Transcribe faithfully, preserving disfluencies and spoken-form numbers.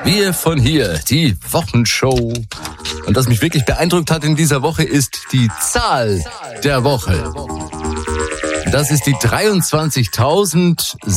Wir von hier, die Wochenshow. Und was mich wirklich beeindruckt hat in dieser Woche ist die Zahl der Woche. Das ist die dreiundzwanzigtausend